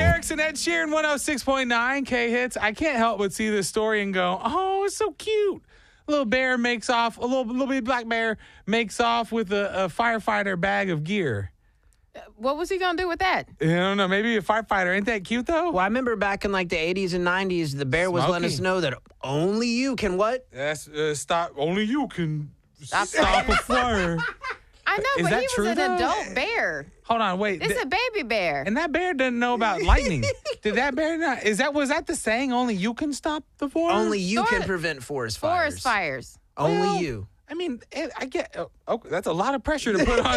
Garrix and Ed Sheeran, 106.9 K-Hits. I can't help but see this story and go, oh, it's so cute. A little bear makes off, a little bitty black bear makes off with a firefighter bag of gear. What was he going to do with that? I don't know. Maybe a firefighter. Ain't that cute, though? Well, I remember back in like the 80s and 90s, the bear was letting us know that only you can what? That's stop. Only you can Stop stop a fire. I know, Is but that he was true, an though? adult bear. Hold on, wait. This is a baby bear. And that bear doesn't know about lightning. Did that bear not? Was that the saying? Only you can stop the forest. Only you Sort can of. prevent forest fires. Forest fires. Only Well, you. I mean, I get. Oh, that's a lot of pressure to put on